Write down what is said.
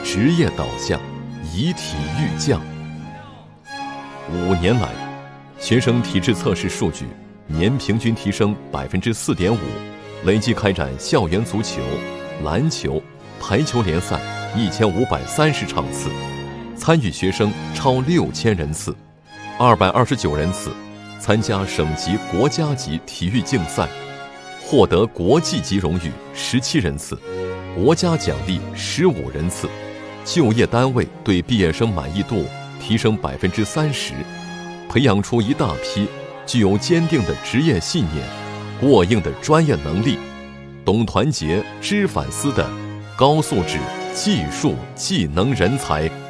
职业导向，以体育降。5年来，学生体质测试数据年平均提升4.5%，累计开展校园足球、篮球、排球联赛1530场次，参与学生超6000人次，229人次参加省级、国家级体育竞赛，获得国际级荣誉17人次，国家奖励15人次，就业单位对毕业生满意度提升30%，培养出一大批具有坚定的职业信念、过硬的专业能力、懂团结、知反思的高素质技术技能人才。